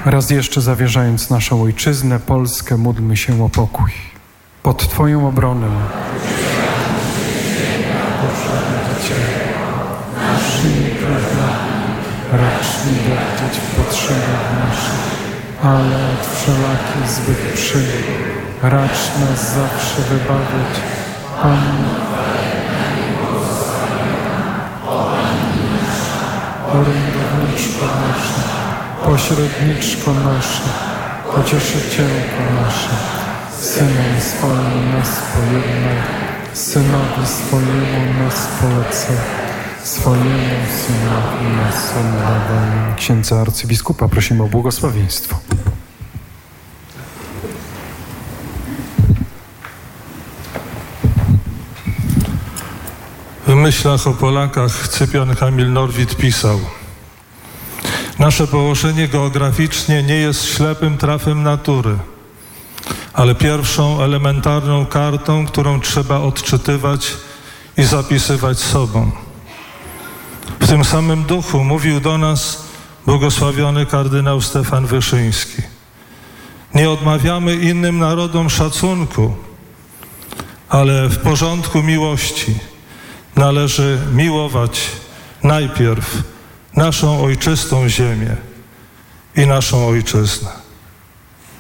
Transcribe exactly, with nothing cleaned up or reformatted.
Raz jeszcze zawierzając naszą ojczyznę, Polskę, módlmy się o pokój. Pod Twoją obronę naszymi prawami racz mi deptać w potrzebach naszych, ale od wszelakich złych przygód racz nas zawsze wybawiać. Panno, orędowniczko nasza, pośredniczko nasza, pocieszycielko nasza, Synem swoim nas pojednaj, Synowi swojemu nas polecaj, swojemu Synowi nas oddawaj. Księdza arcybiskupa prosimy o błogosławieństwo. W myślach o Polakach Cyprian Kamil Norwid pisał: nasze położenie geograficznie nie jest ślepym trafem natury, ale pierwszą elementarną kartą, którą trzeba odczytywać i zapisywać sobą. W tym samym duchu mówił do nas błogosławiony kardynał Stefan Wyszyński. Nie odmawiamy innym narodom szacunku, ale w porządku miłości należy miłować najpierw naszą ojczystą ziemię i naszą ojczyznę.